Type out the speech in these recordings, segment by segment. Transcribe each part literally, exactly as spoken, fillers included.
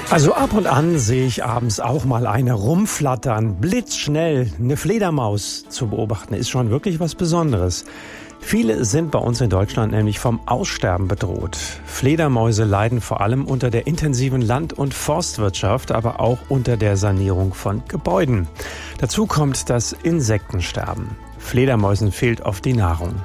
Also ab und an sehe ich abends auch mal eine rumflattern, blitzschnell. Eine Fledermaus zu beobachten ist schon wirklich was Besonderes. Viele sind bei uns in Deutschland nämlich vom Aussterben bedroht. Fledermäuse leiden vor allem unter der intensiven Land- und Forstwirtschaft, aber auch unter der Sanierung von Gebäuden. Dazu kommt das Insektensterben. Fledermäusen fehlt oft die Nahrung.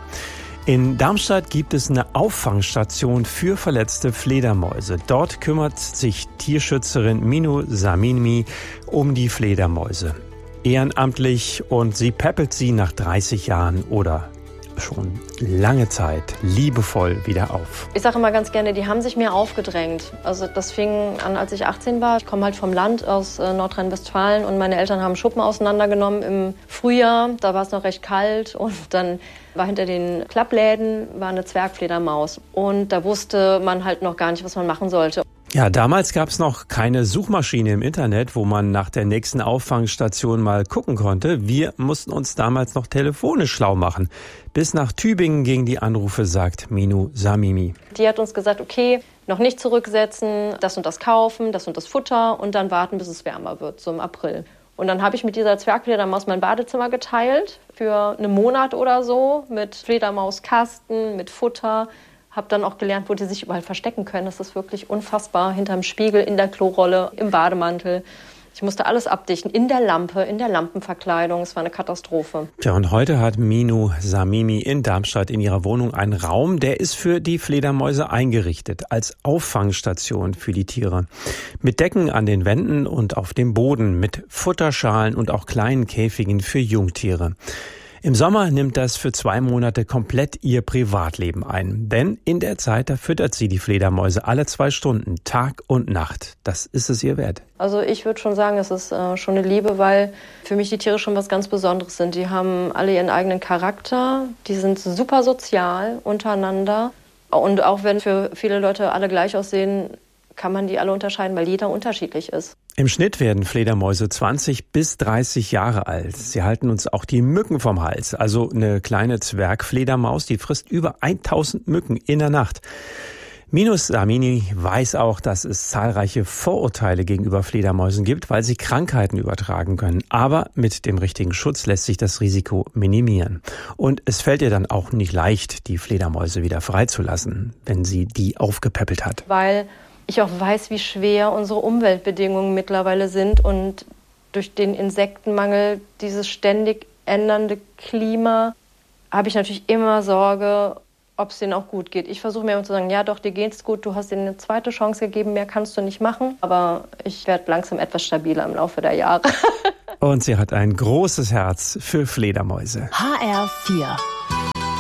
In Darmstadt gibt es eine Auffangstation für verletzte Fledermäuse. Dort kümmert sich Tierschützerin Minu Samimi um die Fledermäuse. Ehrenamtlich, und sie päppelt sie nach dreißig Jahren oder schon lange Zeit liebevoll wieder auf. Ich sage immer ganz gerne, die haben sich mir aufgedrängt. Also das fing an, als ich achtzehn war. Ich komme halt vom Land aus äh, Nordrhein-Westfalen und meine Eltern haben Schuppen auseinandergenommen im Frühjahr. Da war es noch recht kalt und dann war hinter den Klappläden war eine Zwergfledermaus. Und da wusste man halt noch gar nicht, was man machen sollte. Ja, damals gab es noch keine Suchmaschine im Internet, wo man nach der nächsten Auffangstation mal gucken konnte. Wir mussten uns damals noch telefonisch schlau machen. Bis nach Tübingen gingen die Anrufe, sagt Minu Samimi. Die hat uns gesagt, okay, noch nicht zurücksetzen, das und das kaufen, das und das Futter und dann warten, bis es wärmer wird, so im April. Und dann habe ich mit dieser Zwergfledermaus mein Badezimmer geteilt für einen Monat oder so mit Fledermauskasten, mit Futter. Habe dann auch gelernt, wo die sich überall verstecken können. Das ist wirklich unfassbar. Hinterm Spiegel, in der Klorolle, im Bademantel. Ich musste alles abdichten. In der Lampe, in der Lampenverkleidung. Es war eine Katastrophe. Tja, und heute hat Minu Samimi in Darmstadt in ihrer Wohnung einen Raum, der ist für die Fledermäuse eingerichtet, als Auffangstation für die Tiere. Mit Decken an den Wänden und auf dem Boden, mit Futterschalen und auch kleinen Käfigen für Jungtiere. Im Sommer nimmt das für zwei Monate komplett ihr Privatleben ein. Denn in der Zeit, da füttert sie die Fledermäuse alle zwei Stunden, Tag und Nacht. Das ist es ihr wert. Also ich würde schon sagen, es ist äh, schon eine Liebe, weil für mich die Tiere schon was ganz Besonderes sind. Die haben alle ihren eigenen Charakter, die sind super sozial untereinander. Und auch wenn für viele Leute alle gleich aussehen, kann man die alle unterscheiden, weil jeder unterschiedlich ist. Im Schnitt werden Fledermäuse zwanzig bis dreißig Jahre alt. Sie halten uns auch die Mücken vom Hals. Also eine kleine Zwergfledermaus, die frisst über tausend Mücken in der Nacht. Minu Samimi weiß auch, dass es zahlreiche Vorurteile gegenüber Fledermäusen gibt, weil sie Krankheiten übertragen können. Aber mit dem richtigen Schutz lässt sich das Risiko minimieren. Und es fällt ihr dann auch nicht leicht, die Fledermäuse wieder freizulassen, wenn sie die aufgepäppelt hat. Weil ich auch weiß, wie schwer unsere Umweltbedingungen mittlerweile sind und durch den Insektenmangel, dieses ständig ändernde Klima, habe ich natürlich immer Sorge, ob es denen auch gut geht. Ich versuche mir immer zu sagen, ja doch, dir geht's gut, du hast ihnen eine zweite Chance gegeben, mehr kannst du nicht machen. Aber ich werde langsam etwas stabiler im Laufe der Jahre. Und sie hat ein großes Herz für Fledermäuse. H R vier